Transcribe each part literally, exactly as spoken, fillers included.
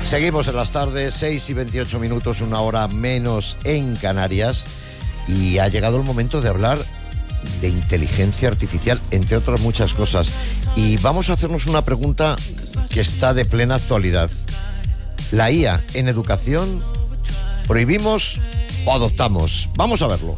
Seguimos en las tardes, seis y veintiocho minutos, una hora menos en Canarias, y ha llegado el momento de hablar de inteligencia artificial, entre otras muchas cosas. Y vamos a hacernos una pregunta que está de plena actualidad. ¿La I A en educación prohibimos o adoptamos? Vamos a verlo.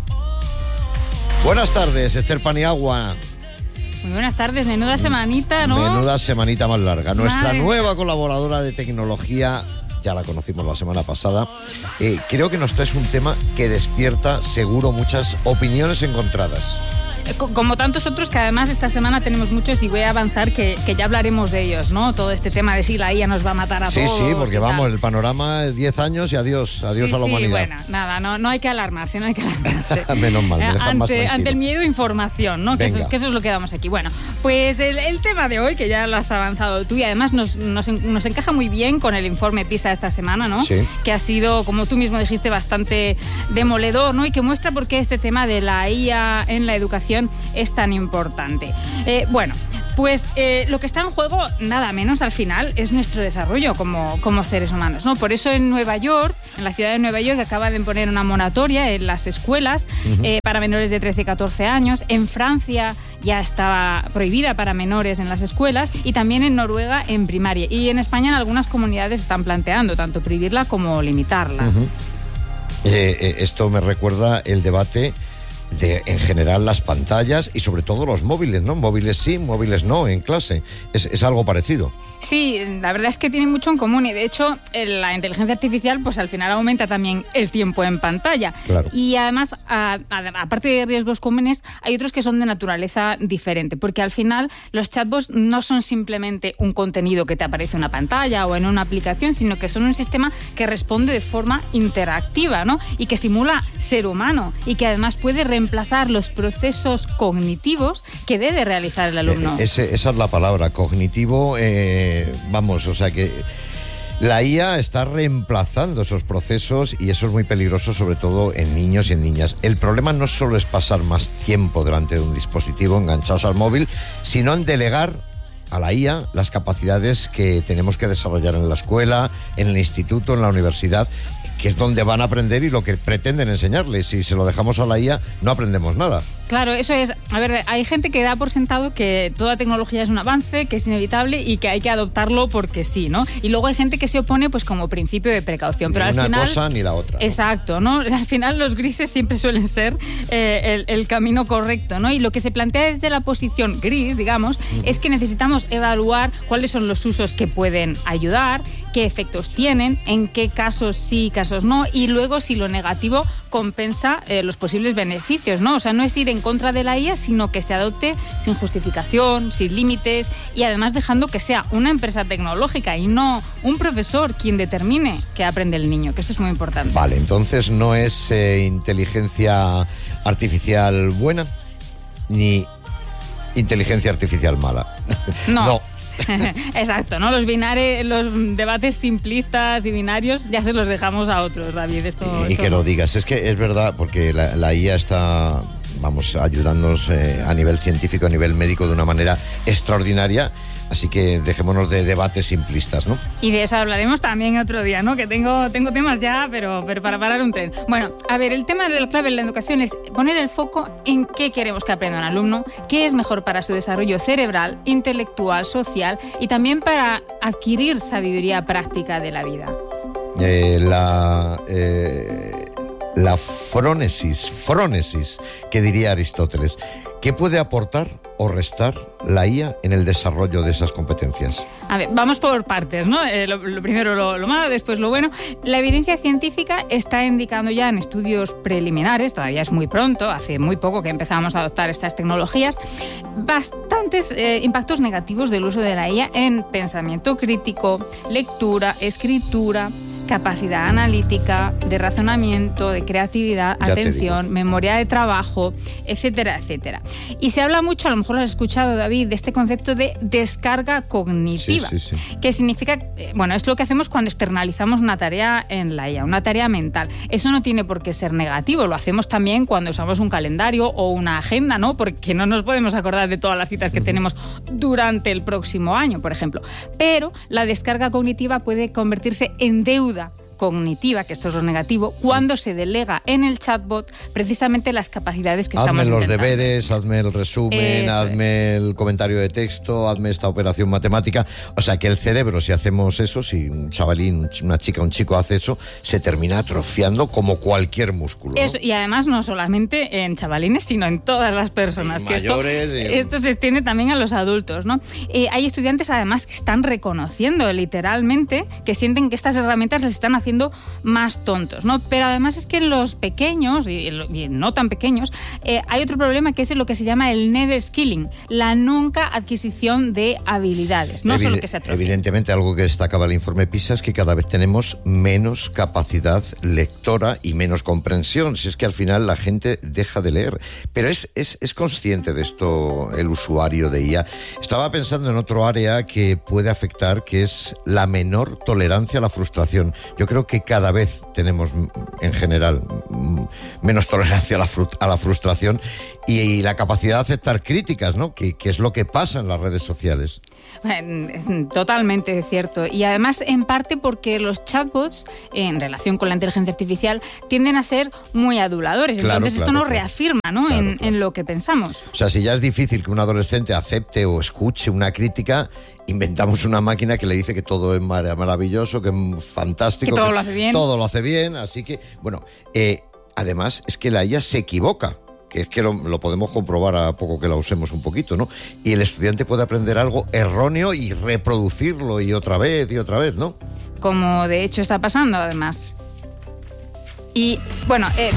Buenas tardes, Esther Paniagua. Muy buenas tardes, menuda semanita, ¿no? Menuda semanita más larga. Nuestra Madre. nueva colaboradora de tecnología, ya la conocimos la semana pasada, eh, creo que nos traes un tema que despierta seguro muchas opiniones encontradas. Como tantos otros que además esta semana tenemos muchos, y voy a avanzar que, que ya hablaremos de ellos, ¿no? Todo este tema de si la I A nos va a matar a sí, todos. Sí, sí, porque y vamos, tal. El panorama es diez años y adiós, adiós sí, a la sí, humanidad. Bueno, nada, no, no hay que alarmarse, no hay que alarmarse. Menos mal, me dejan ante, más tranquilo. Ante el miedo, información, ¿no? Que eso, Venga. que eso es lo que damos aquí. Bueno, pues el, el tema de hoy, que ya lo has avanzado tú, y además nos, nos, nos encaja muy bien con el informe PISA esta semana, ¿no? Sí. Que ha sido, como tú mismo dijiste, bastante demoledor, ¿no? Y que muestra por qué este tema de la I A en la educación es tan importante. Eh, bueno, pues eh, lo que está en juego, nada menos al final, es nuestro desarrollo como, como seres humanos, ¿no? Por eso en Nueva York, en la ciudad de Nueva York, acaba de poner una moratoria en las escuelas uh-huh. eh, para menores de trece y catorce años. En Francia ya estaba prohibida para menores en las escuelas, y también en Noruega en primaria. Y en España en algunas comunidades están planteando tanto prohibirla como limitarla. Uh-huh. eh, eh, esto me recuerda el debate de, en general, las pantallas y sobre todo los móviles, ¿no? Móviles sí, móviles no, en clase. Es, es algo parecido. Sí, la verdad es que tienen mucho en común, y de hecho la inteligencia artificial pues al final aumenta también el tiempo en pantalla. Claro. Y además, a, a, aparte de riesgos comunes, hay otros que son de naturaleza diferente, porque al final los chatbots no son simplemente un contenido que te aparece en una pantalla o en una aplicación, sino que son un sistema que responde de forma interactiva, ¿no? Y que simula ser humano, y que además puede reemplazar los procesos cognitivos que debe realizar el alumno. Eh, ese, esa es la palabra, cognitivo. Eh... Vamos, o sea que la I A está reemplazando esos procesos, y eso es muy peligroso, sobre todo en niños y en niñas. El problema no solo es pasar más tiempo delante de un dispositivo enganchados al móvil, sino en delegar a la I A las capacidades que tenemos que desarrollar en la escuela, en el instituto, en la universidad, que es donde van a aprender y lo que pretenden enseñarles. Si se lo dejamos a la I A, no aprendemos nada. Claro, eso es. A ver, hay gente que da por sentado que toda tecnología es un avance, que es inevitable y que hay que adoptarlo porque sí, ¿no? Y luego hay gente que se opone pues como principio de precaución. Pero ni al una final, cosa ni la otra, ¿no? Exacto, ¿no? Al final los grises siempre suelen ser eh, el, el camino correcto, ¿no? Y lo que se plantea desde la posición gris, digamos, uh-huh. es que necesitamos evaluar cuáles son los usos que pueden ayudar, qué efectos tienen, en qué casos sí, casos no, y luego si lo negativo compensa eh, los posibles beneficios, ¿no? O sea, no es ir en contra de la I A, sino que se adopte sin justificación, sin límites, y además dejando que sea una empresa tecnológica y no un profesor quien determine qué aprende el niño, que eso es muy importante. Vale, entonces no es eh, inteligencia artificial buena ni inteligencia artificial mala. No. No. Exacto, ¿no? Los binarios, los debates simplistas y binarios ya se los dejamos a otros, David. Esto, y esto que no. lo digas, es que es verdad, porque la, la I A está, vamos, ayudándonos eh, a nivel científico, a nivel médico de una manera extraordinaria. Así que dejémonos de debates simplistas, ¿no? Y de eso hablaremos también otro día, ¿no? Que tengo, tengo temas ya, pero, pero para parar un tren. Bueno, a ver, el tema de la clave en la educación es poner el foco en qué queremos que aprenda un alumno, qué es mejor para su desarrollo cerebral, intelectual, social, y también para adquirir sabiduría práctica de la vida. Eh, la... Eh... La frónesis, frónesis, que diría Aristóteles. ¿Qué puede aportar o restar la I A en el desarrollo de esas competencias? A ver, vamos por partes, ¿no? Eh, lo, lo primero lo, lo malo, después lo bueno. La evidencia científica está indicando ya en estudios preliminares, todavía es muy pronto, hace muy poco que empezamos a adoptar estas tecnologías, bastantes eh, impactos negativos del uso de la I A en pensamiento crítico, lectura, escritura, capacidad analítica, de razonamiento, de creatividad, Ya atención, memoria de trabajo, etcétera, etcétera. Y se habla mucho, a lo mejor lo has escuchado, David, de este concepto de descarga cognitiva, Sí, sí, sí. que significa, eh, bueno, es lo que hacemos cuando externalizamos una tarea en la I A, una tarea mental. Eso no tiene por qué ser negativo, lo hacemos también cuando usamos un calendario o una agenda, ¿no? Porque no nos podemos acordar de todas las citas que tenemos durante el próximo año, por ejemplo. Pero la descarga cognitiva puede convertirse en deuda cognitiva, que esto es lo negativo, cuando se delega en el chatbot precisamente las capacidades que Hazme estamos los intentando. deberes, hazme el resumen, Eso hazme el comentario de texto, hazme esta operación matemática. O sea, que el cerebro, si hacemos eso, si un chavalín, una chica, un chico hace eso, se termina atrofiando como cualquier músculo, ¿no? Eso, y además no solamente en chavalines, sino en todas las personas. Y que esto, mayores, y- esto se extiende también a los adultos, ¿no? Eh, hay estudiantes además que están reconociendo literalmente que sienten que estas herramientas les están haciendo más tontos, ¿no? Pero además es que en los pequeños y, y no tan pequeños eh, hay otro problema que es lo que se llama el never skilling, la nunca adquisición de habilidades, no Evide- solo que se atrofia. Evidentemente, algo que destacaba el informe PISA es que cada vez tenemos menos capacidad lectora y menos comprensión. Si es que al final la gente deja de leer. Pero es, es, es consciente de esto el usuario de I A. Estaba pensando en otro área que puede afectar, que es la menor tolerancia a la frustración. Yo creo que cada vez tenemos, en general, menos tolerancia a la, fru- a la frustración y, y la capacidad de aceptar críticas, ¿no? Que, que es lo que pasa en las redes sociales. Bueno, totalmente cierto. Y además, en parte porque los chatbots, en relación con la inteligencia artificial, tienden a ser muy aduladores. Claro, Entonces, claro, esto nos claro. reafirma, ¿no? Claro, en, claro. en lo que pensamos. O sea, si ya es difícil que un adolescente acepte o escuche una crítica, inventamos una máquina que le dice que todo es mar- maravilloso, que es fantástico. Que todo lo hace bien. Todo lo hace bien, así que, bueno, eh, además es que la I A se equivoca, que es que lo, lo podemos comprobar a poco que la usemos un poquito, ¿no? Y el estudiante puede aprender algo erróneo y reproducirlo y otra vez y otra vez, ¿no? Como de hecho está pasando, además. Y, bueno, eh,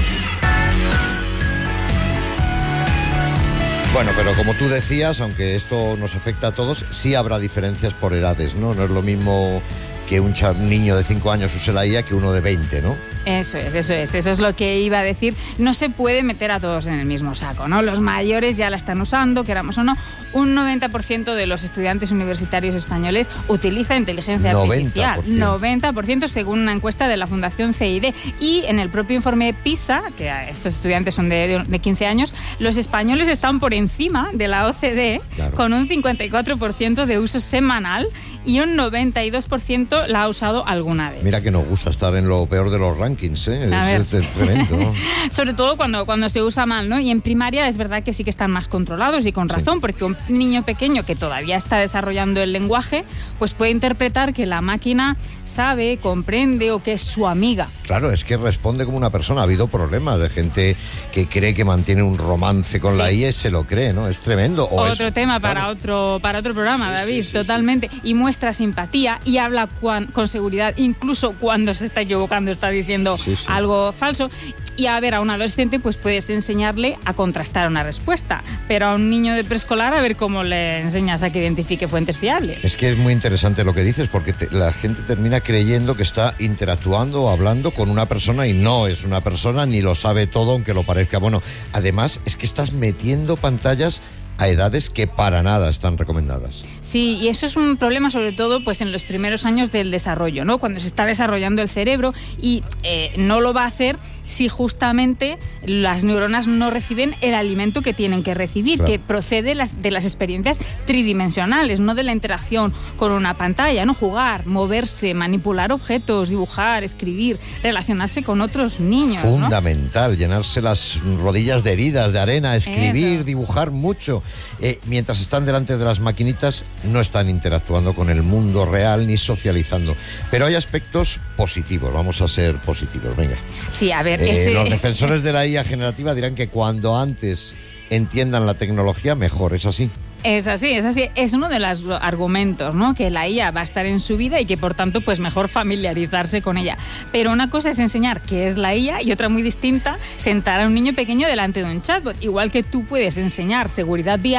Bueno, pero como tú decías, aunque esto nos afecta a todos, sí habrá diferencias por edades, ¿no? No es lo mismo que un, cha- un niño de cinco años use la I A que uno de veinte, ¿no? Eso es, eso es, eso es lo que iba a decir. No se puede meter a todos en el mismo saco, ¿no? Los mayores ya la están usando, queramos o no. Un noventa por ciento de los estudiantes universitarios españoles utiliza inteligencia noventa por ciento. artificial. noventa por ciento según una encuesta de la Fundación C I D. Y en el propio informe PISA, que estos estudiantes son de, de quince años, los españoles están por encima de la O C D E, Claro. con un cincuenta y cuatro por ciento de uso semanal y un noventa y dos por ciento la ha usado alguna vez. Mira que nos gusta estar en lo peor de los rankings, ¿eh? A Es, ver. es tremendo, ¿no? Sobre todo cuando, cuando se usa mal, ¿no? Y en primaria es verdad que sí que están más controlados y con razón, porque un niño pequeño que todavía está desarrollando el lenguaje, pues puede interpretar que la máquina sabe, comprende o que es su amiga. Claro, es que responde como una persona. Ha habido problemas de gente que cree que mantiene un romance con Sí. la I A y se lo cree, ¿no? Es tremendo. O otro es- tema claro. para otro para otro programa, Sí, David, sí, sí, totalmente. Y muestra simpatía y habla cuan- con seguridad, incluso cuando se está equivocando, está diciendo Sí, sí. algo falso. Y a ver, a un adolescente pues puedes enseñarle a contrastar una respuesta, pero a un niño de preescolar a ver cómo le enseñas a que identifique fuentes fiables. Es que es muy interesante lo que dices, porque te- la gente termina creyendo que está interactuando o hablando con una persona y no es una persona ni lo sabe todo, aunque lo parezca. Bueno, además es que estás metiendo pantallas a edades que para nada están recomendadas. Sí, y eso es un problema sobre todo pues en los primeros años del desarrollo, ¿no? Cuando se está desarrollando el cerebro y eh, no lo va a hacer si justamente las neuronas no reciben el alimento que tienen que recibir, Claro. que procede las, de las experiencias tridimensionales, no de la interacción con una pantalla, ¿no? Jugar, moverse, manipular objetos, dibujar, escribir, relacionarse con otros niños, ¿no? Fundamental, llenarse las rodillas de heridas, de arena, escribir, Eso. dibujar mucho. Eh, mientras están delante de las maquinitas, no están interactuando con el mundo real ni socializando. Pero hay aspectos positivos, vamos a ser positivos, venga. Sí, a ver, Eh, ese... Los defensores de la I A generativa dirán que cuando antes entiendan la tecnología, mejor, ¿es así? Es así, es así. Es uno de los argumentos, ¿no? Que la I A va a estar en su vida y que por tanto pues mejor familiarizarse con ella. Pero una cosa es enseñar qué es la I A y otra muy distinta, sentar a un niño pequeño delante de un chatbot. Igual que tú puedes enseñar seguridad vial,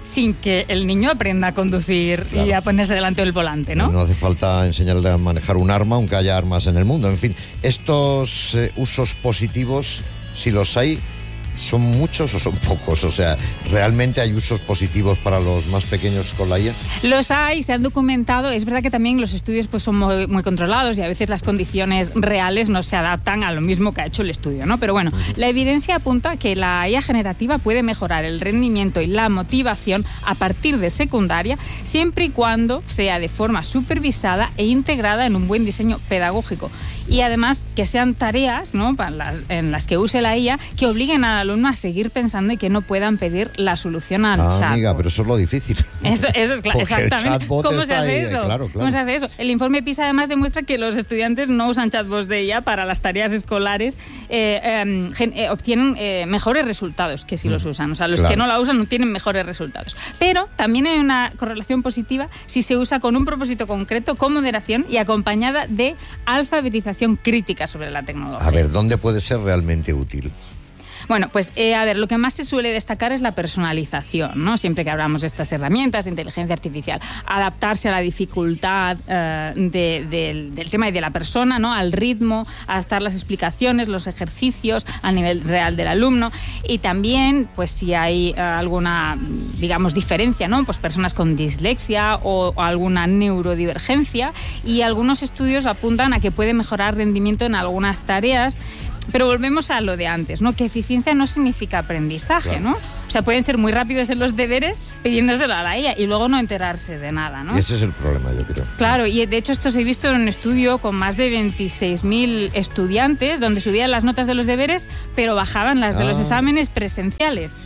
sin que el niño aprenda a conducir claro. y a ponerse delante del volante, ¿no? No hace falta enseñarle a manejar un arma, aunque haya armas en el mundo. En fin, estos eh, usos positivos, si los hay, ¿son muchos o son pocos? O sea, ¿realmente hay usos positivos para los más pequeños con la I A? Los hay, se han documentado. Es verdad que también los estudios pues, son muy, muy controlados y a veces las condiciones reales no se adaptan a lo mismo que ha hecho el estudio, ¿no? Pero bueno, uh-huh. la evidencia apunta que la I A generativa puede mejorar el rendimiento y la motivación a partir de secundaria, siempre y cuando sea de forma supervisada e integrada en un buen diseño pedagógico. Y además que sean tareas, ¿no? Para las, en las que use la I A que obliguen a alumno a seguir pensando y que no puedan pedir la solución al ah, chat. Amiga, pero eso es lo difícil. Eso, eso es claro, exactamente. ¿Cómo se hace ahí, eso? Claro, claro. ¿Cómo se hace eso? El informe PISA además demuestra que los estudiantes no usan chatbots de I A para las tareas escolares, eh, eh, gen, eh, obtienen eh, mejores resultados que si mm, los usan. O sea, los claro. que no la usan no tienen mejores resultados. Pero también hay una correlación positiva si se usa con un propósito concreto, con moderación y acompañada de alfabetización crítica sobre la tecnología. A ver, ¿dónde puede ser realmente útil? Bueno, pues eh, a ver, lo que más se suele destacar es la personalización, ¿no? Siempre que hablamos de estas herramientas de inteligencia artificial, adaptarse a la dificultad eh, de, de, del tema y de la persona, ¿no? Al ritmo, adaptar las explicaciones, los ejercicios al nivel real del alumno y también, pues si hay eh, alguna, digamos, diferencia, ¿no? Pues personas con dislexia o, o alguna neurodivergencia y algunos estudios apuntan a que puede mejorar rendimiento en algunas tareas. Pero volvemos a lo de antes, ¿no? Que eficiencia no significa aprendizaje, claro. ¿no? O sea, pueden ser muy rápidos en los deberes pidiéndoselo a la I A y luego no enterarse de nada, ¿no? Y ese es el problema, yo creo. Claro, y de hecho esto se ha visto en un estudio con más de veintiséis mil estudiantes donde subían las notas de los deberes, pero bajaban las de ah. los exámenes presenciales.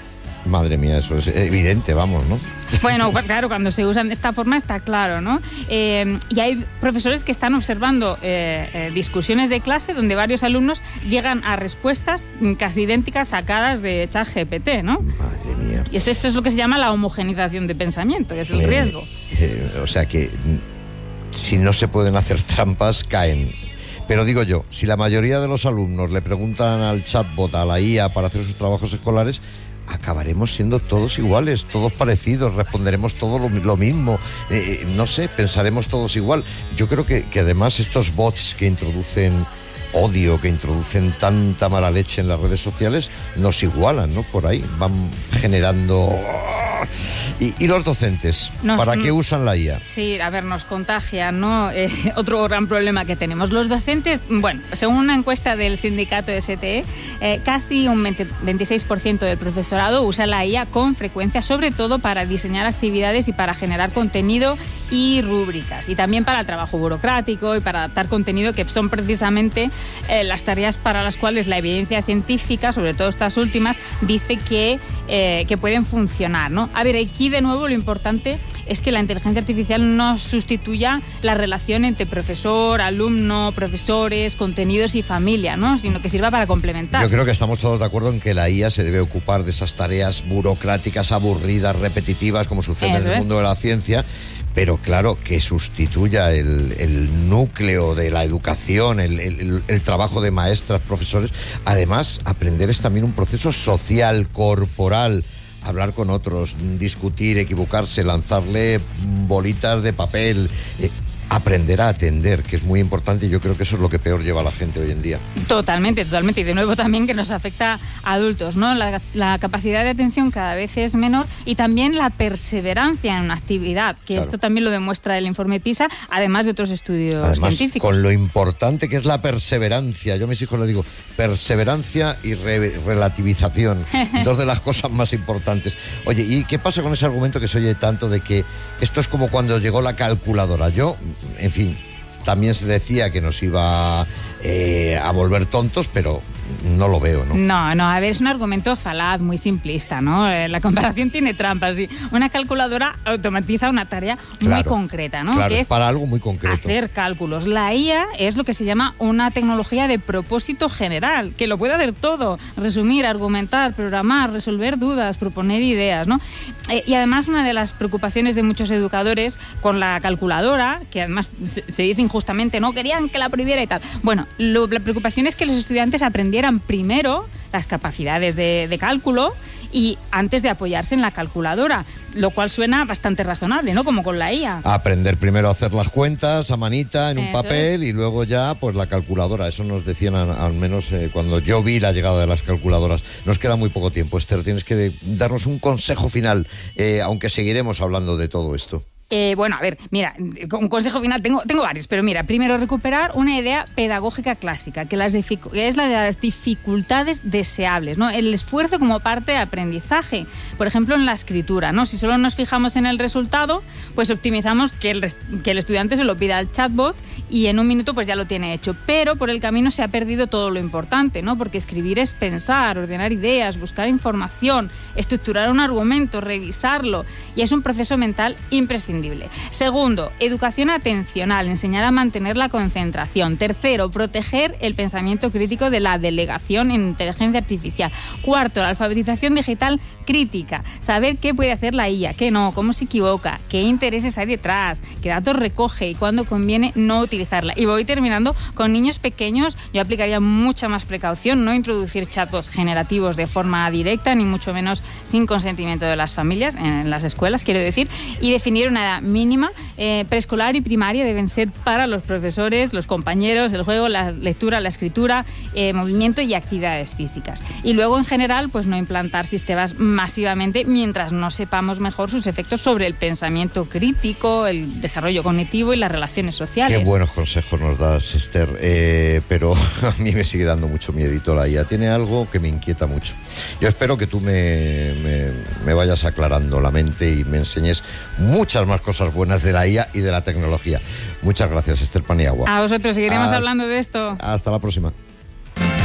Madre mía, eso es evidente, vamos, ¿no? Bueno, claro, cuando se usan de esta forma está claro, ¿no? Eh, y hay profesores que están observando eh, eh, discusiones de clase donde varios alumnos llegan a respuestas casi idénticas sacadas de ChatGPT, ¿no? Madre mía. Y esto es lo que se llama la homogenización de pensamiento, que es el eh, riesgo. Eh, o sea que si no se pueden hacer trampas, caen. Pero digo yo, si la mayoría de los alumnos le preguntan al chatbot, a la I A, para hacer sus trabajos escolares, acabaremos siendo todos iguales, todos parecidos, responderemos todo lo, lo mismo, eh, no sé, pensaremos todos igual. Yo creo que, que además estos bots que introducen odio, que introducen tanta mala leche en las redes sociales, nos igualan, ¿no? Por ahí van generando... ¿Y, y los docentes? Nos, ¿Para qué usan la I A? Sí, a ver, nos contagian, ¿no? Eh, otro gran problema que tenemos. Los docentes, bueno, según una encuesta del sindicato S T E, eh, casi un veintiséis por ciento del profesorado usa la I A con frecuencia, sobre todo para diseñar actividades y para generar contenido y rúbricas. Y también para el trabajo burocrático y para adaptar contenido, que son precisamente eh, las tareas para las cuales la evidencia científica, sobre todo estas últimas, dice que, eh, que pueden funcionar, ¿no? A ver, aquí de nuevo lo importante es que la inteligencia artificial no sustituya la relación entre profesor, alumno, profesores, contenidos y familia, ¿no? Sino que sirva para complementar. Yo creo que estamos todos de acuerdo en que la I A se debe ocupar de esas tareas burocráticas, aburridas, repetitivas, como sucede Eso en el es. mundo de la ciencia. Pero claro, que sustituya el, el núcleo de la educación, el, el, el trabajo de maestras, profesores. Además, aprender es también un proceso social, corporal. Hablar con otros, discutir, equivocarse, lanzarle bolitas de papel, eh, aprender a atender, que es muy importante, y yo creo que eso es lo que peor lleva a la gente hoy en día. Totalmente, totalmente. Y de nuevo también que nos afecta a adultos, ¿no? La, la capacidad de atención cada vez es menor y también la perseverancia en una actividad, que claro. esto también lo demuestra el informe PISA, además de otros estudios además, científicos. Con lo importante que es la perseverancia. Yo a mis hijos les digo, perseverancia y re relativización, dos de las cosas más importantes. Oye, ¿y qué pasa con ese argumento que se oye tanto de que esto es como cuando llegó la calculadora? Yo, en fin, también se decía que nos iba eh, a volver tontos, pero no lo veo, ¿no? No, no, a ver, es un argumento falaz, muy simplista, ¿no? Eh, la comparación tiene trampas. ¿Sí? Una calculadora automatiza una tarea claro, muy concreta, ¿no? Claro, que es, es para algo muy concreto. Hacer cálculos. La I A es lo que se llama una tecnología de propósito general, que lo puede hacer todo: resumir, argumentar, programar, resolver dudas, proponer ideas, ¿no? Eh, y además, una de las preocupaciones de muchos educadores con la calculadora, que además se, se dice injustamente, no querían que la prohibiera y tal. Bueno, lo, la preocupación es que los estudiantes aprendieran aprendieran primero las capacidades de, de cálculo y antes de apoyarse en la calculadora, lo cual suena bastante razonable, ¿no? Como con la I A. Aprender primero a hacer las cuentas a manita en un Eso papel es. Y luego ya pues la calculadora. Eso nos decían al, al menos eh, cuando yo vi la llegada de las calculadoras. Nos queda muy poco tiempo, Esther, tienes que de, darnos un consejo final, eh, aunque seguiremos hablando de todo esto. Eh, bueno, a ver, mira, un consejo final, tengo, tengo varios, pero mira, primero recuperar una idea pedagógica clásica, que, las dificu- que es la de las dificultades deseables, ¿no? El esfuerzo como parte de aprendizaje, por ejemplo, en la escritura, ¿no? Si solo nos fijamos en el resultado, pues optimizamos que el, que el estudiante se lo pida al chatbot y en un minuto pues ya lo tiene hecho, pero por el camino se ha perdido todo lo importante, ¿no? Porque escribir es pensar, ordenar ideas, buscar información, estructurar un argumento, revisarlo, y es un proceso mental imprescindible. Segundo, educación atencional, enseñar a mantener la concentración. Tercero, proteger el pensamiento crítico de la delegación en inteligencia artificial. Cuarto, la alfabetización digital crítica, saber qué puede hacer la I A, qué no, cómo se equivoca, qué intereses hay detrás, qué datos recoge y cuándo conviene no utilizarla. Y voy terminando con niños pequeños. Yo aplicaría mucha más precaución, no introducir chatbots generativos de forma directa, ni mucho menos sin consentimiento de las familias, en las escuelas, quiero decir, y definir una edad mínima. Eh, preescolar y primaria deben ser para los profesores, los compañeros, el juego, la lectura, la escritura, eh, movimiento y actividades físicas. Y luego, en general, pues no implantar sistemas masivamente mientras no sepamos mejor sus efectos sobre el pensamiento crítico, el desarrollo cognitivo y las relaciones sociales. Qué buenos consejos nos das, Esther, eh, pero a mí me sigue dando mucho miedito la I A. Tiene algo que me inquieta mucho. Yo espero que tú me, me, me vayas aclarando la mente y me enseñes muchas más cosas buenas de la I A y de la tecnología. Muchas gracias, Esther Paniagua. A vosotros, seguiremos hasta, hablando de esto. Hasta la próxima.